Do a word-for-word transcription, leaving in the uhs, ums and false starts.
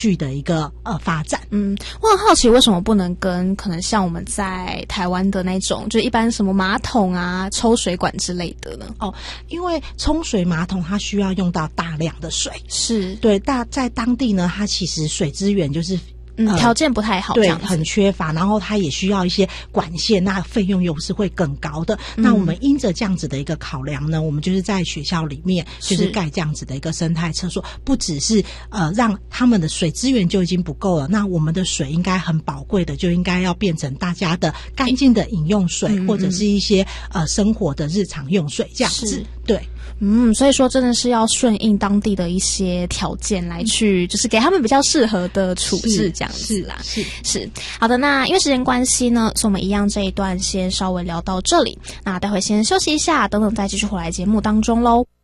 续的一个呃发展。 嗯，我很好奇为什么不能跟可能像我们在台湾的那种，就一般什么马桶啊、抽水管之类的呢？ 哦，因为冲水马桶它需要用到大量的水， 是对，大在当地呢，它其实水资源就是。 嗯，条件不太好， 对，很缺乏，然后它也需要一些管线，那费用又是会更高的。嗯、那我们因着这样子的一个考量呢，我们就是在学校里面就是盖这样子的一个生态厕所，不只是呃让他们的水资源就已经不够了，那我们的水应该很宝贵的，就应该要变成大家的干净的饮用水，嗯、或者是一些呃生活的日常用水这样子，对。 嗯，所以说真的是要顺应当地的一些条件来去，就是给他们比较适合的处置这样子啦。 是 是, 是好的，那因为时间关系呢，所以我们一样这一段先稍微聊到这里，那待会先休息一下，等等再继续回来节目当中咯。